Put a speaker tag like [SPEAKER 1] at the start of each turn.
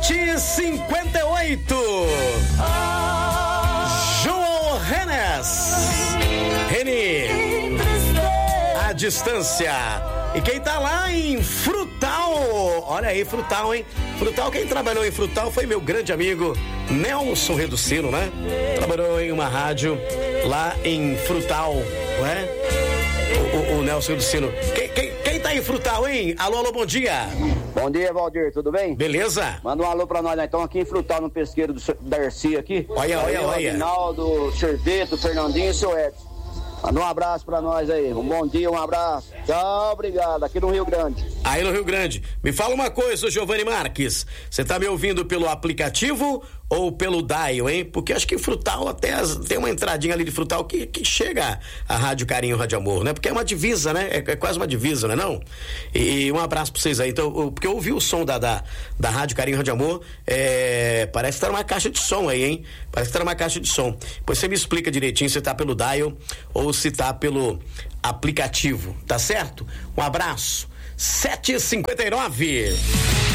[SPEAKER 1] 7h58. João Reni, a distância. E quem tá lá em Frutal, olha aí, Frutal, hein? Frutal, quem trabalhou em Frutal foi meu grande amigo Nelson Reducino, né? Trabalhou em uma rádio lá em Frutal, né? O Nelson Reducino. Quem tá em Frutal, hein? Alô, bom dia.
[SPEAKER 2] Bom dia, Valdir, tudo bem?
[SPEAKER 1] Beleza?
[SPEAKER 2] Manda um alô pra nós, então aqui em Frutal, no pesqueiro do Darcy aqui.
[SPEAKER 1] Olha.
[SPEAKER 2] Rinaldo, Cerveto, Fernandinho e seu Edson. Manda um abraço pra nós aí, um bom dia, um abraço. Tchau, obrigado, aqui no Rio Grande.
[SPEAKER 1] Aí no Rio Grande. Me fala uma coisa, Giovanni Marques, você tá me ouvindo pelo aplicativo ou pelo dial, hein? Porque acho que Frutal até tem uma entradinha ali de Frutal que chega a Rádio Carinho, Rádio Amor, né? Porque é uma divisa, né? É quase uma divisa, né não? E um abraço pra vocês aí. Então, porque eu ouvi o som da Rádio Carinho, Rádio Amor, parece que tá numa caixa de som aí, hein? Parece que tá numa caixa de som. Depois você me explica direitinho se tá pelo dial ou se tá pelo aplicativo, tá certo? Um abraço. 7h59.